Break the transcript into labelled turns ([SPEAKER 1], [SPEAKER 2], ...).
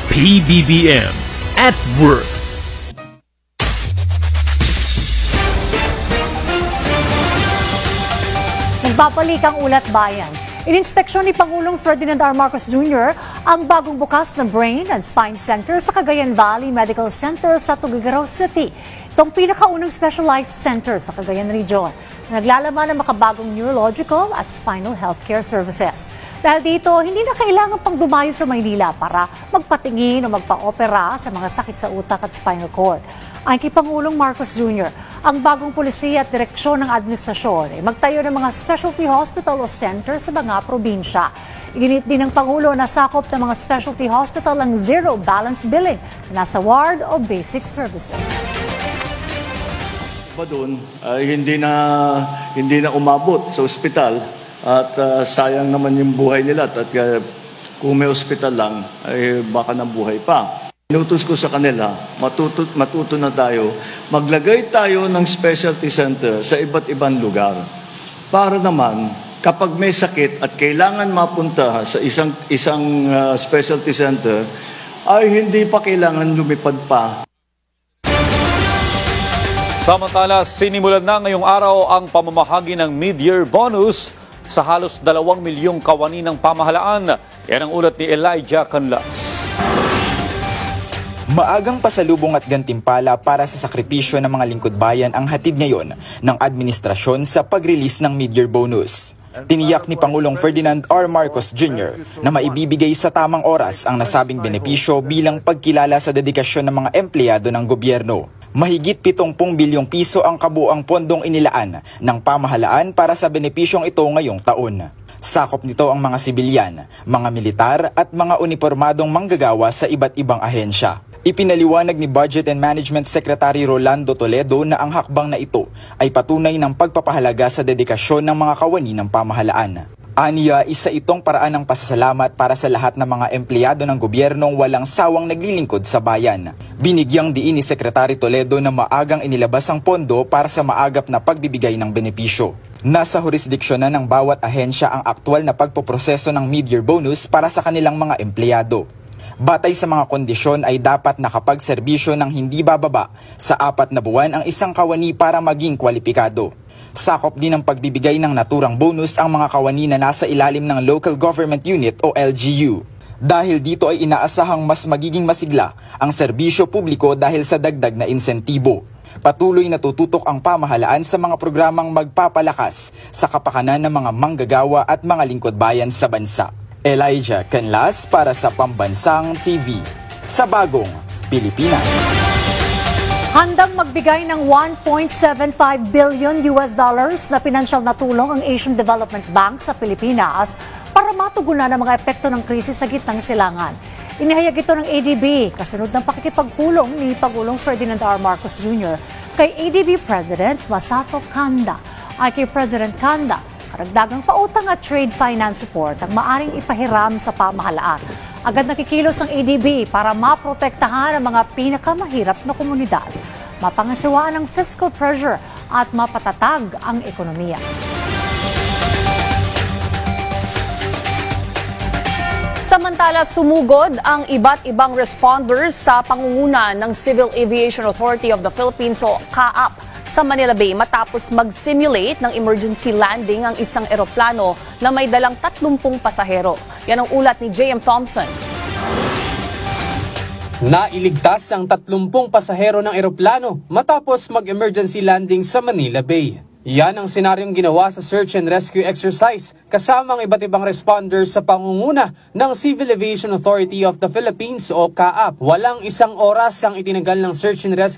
[SPEAKER 1] PBBM at Work.
[SPEAKER 2] Nagbabalik ang Ulat Bayan. Ininspeksyon ni Pangulong Ferdinand R. Marcos Jr. ang bagong bukas na Brain and Spine Center sa Cagayan Valley Medical Center sa Tuguegarao City. Itong pinakaunang specialized center sa Cagayan Region na naglalaman ng makabagong neurological at spinal healthcare services. Dahil dito, hindi na kailangan pang dumayo sa Maynila para magpatingin o magpa-opera sa mga sakit sa utak at spinal cord. Ayon kay Pangulong Marcos Jr., ang bagong pulisiya at direksyon ng administrasyon ay magtayo ng mga specialty hospital o center sa mga probinsya. Iginit din ng Pangulo na sakop ng mga specialty hospital ang zero balance billing na nasa ward o basic services.
[SPEAKER 3] Doon ay hindi na umabot sa ospital at sayang naman yung buhay nila at kung may ospital lang ay baka nabuhay pa. Inutos ko sa kanila, matuto na tayo, maglagay tayo ng specialty center sa iba't ibang lugar. Para naman, kapag may sakit at kailangan mapunta sa isang specialty center, ay hindi pa kailangan lumipad pa.
[SPEAKER 4] Samantala, sinimulan na ngayong araw ang pamamahagi ng mid-year bonus sa halos 2 milyong kawani ng pamahalaan. Yan ang ulat ni Elijah Canlas.
[SPEAKER 5] Maagang pasalubong at gantimpala para sa sakripisyo ng mga lingkod bayan ang hatid ngayon ng administrasyon sa pag-release ng mid-year bonus. Tiniyak ni Pangulong Ferdinand R. Marcos Jr. na maibibigay sa tamang oras ang nasabing benepisyo bilang pagkilala sa dedikasyon ng mga empleyado ng gobyerno. Mahigit 70 bilyong piso ang kabuuang pondong inilaan ng pamahalaan para sa benepisyong ito ngayong taon. Sakop nito ang mga sibilyan, mga militar at mga unipormadong manggagawa sa iba't ibang ahensya. Ipinaliwanag ni Budget and Management Secretary Rolando Toledo na ang hakbang na ito ay patunay ng pagpapahalaga sa dedikasyon ng mga kawani ng pamahalaan. Aniya, isa itong paraan ng pasasalamat para sa lahat ng mga empleyado ng gobyernong walang sawang naglilingkod sa bayan. Binigyang diin ni Secretary Toledo na maagang inilabas ang pondo para sa maagap na pagbibigay ng benepisyo. Nasa jurisdiksyon na ng bawat ahensya ang aktwal na pagpoproseso ng mid-year bonus para sa kanilang mga empleyado. Batay sa mga kondisyon ay dapat nakapagserbisyo ng hindi bababa sa 4 na buwan ang isang kawani para maging kwalipikado. Sakop din ng pagbibigay ng naturang bonus ang mga kawani na nasa ilalim ng Local Government Unit o LGU. Dahil dito ay inaasahang mas magiging masigla ang serbisyo publiko dahil sa dagdag na insentibo. Patuloy na tututok ang pamahalaan sa mga programang magpapalakas sa kapakanan ng mga manggagawa at mga lingkod bayan sa bansa. Elijah Canlas para sa Pambansang TV sa Bagong Pilipinas.
[SPEAKER 2] Handang magbigay ng $1.75 billion na pinansyal na tulong ang Asian Development Bank sa Pilipinas para matugunan ang mga epekto ng krisis sa gitnang silangan. Inihayag ito ng ADB kasunod ng pakikipagpulong ni Pangulong Ferdinand R. Marcos Jr. kay ADB President Masato Kanda. Ay kay President Kanda, karagdagang pautang at trade finance support ang maaring ipahiram sa pamahalaan. Agad nakikilos ang ADB para maprotektahan ang mga pinakamahirap na komunidad, mapangasiwaan ang fiscal pressure at mapatatag ang ekonomiya.
[SPEAKER 6] Samantala, sumugod ang iba't ibang responders sa pangunguna ng Civil Aviation Authority of the Philippines o CAAP sa Manila Bay matapos mag-simulate ng emergency landing ang isang eroplano na may dalang 30 pasahero. Yan ang ulat ni J.M. Thompson.
[SPEAKER 7] Nailigtas ang 30 pasahero ng eroplano matapos mag-emergency landing sa Manila Bay. Yan ang senaryong ginawa sa search and rescue exercise kasama ang iba't ibang responders sa pangunguna ng Civil Aviation Authority of the Philippines o CAAP. Walang isang oras ang itinagal ng search and rescue